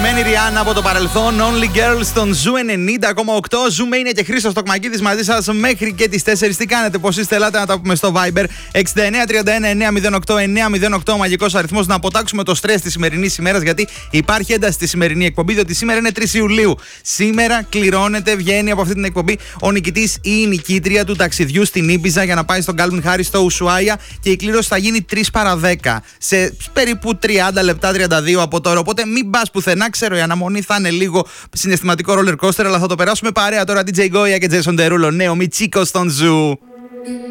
Αγαπημένη Ριάννα από το παρελθόν. Only Girls στον Ζου 90,8. Ζούμε είναι και Χρήστος Τοκμακίδης μαζί σας μέχρι και τις 4. Τι κάνετε, πώς είστε, ελάτε να τα πούμε στο Viber 6931-908-908. Μαγικός αριθμός να αποτάξουμε το στρες της σημερινής ημέρας, γιατί υπάρχει ένταση στη σημερινή εκπομπή, διότι σήμερα είναι 3 Ιουλίου. Σήμερα κληρώνεται, βγαίνει από αυτή την εκπομπή ο νικητής ή η νικήτρια του ταξιδιού στην Ήμπιζα για να πάει στον Calvin Harris στο Ουσουάια, και η κλήρωση θα γίνει 3 παρα 10 σε περίπου 30 λεπτά, 32 από τώρα. Οπότε μην πας πουθενά, ξέρω η αναμονή θα είναι λίγο συναισθηματικό roller coaster, αλλά θα το περάσουμε παρέα τώρα. DJ Goya και Jason Derulo, νέο Μιτσίκο στον Ζου.